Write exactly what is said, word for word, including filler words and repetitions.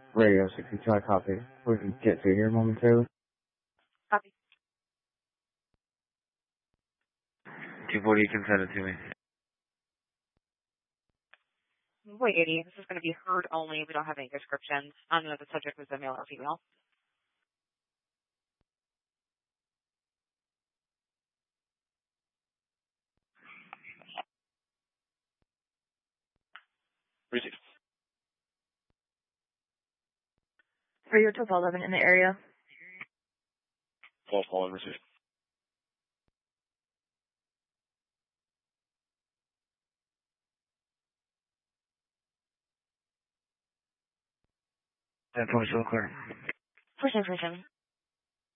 Radio sixty-two, I copy. We can get to here momentarily. Copy. two forty, you can send it to me. Wait, eighty. This is going to be heard only. We don't have any descriptions. I don't know if the subject was a male or female. Received. Radio twelve eleven in the area. twelve call in received. ten four, still clear. four seven four seven.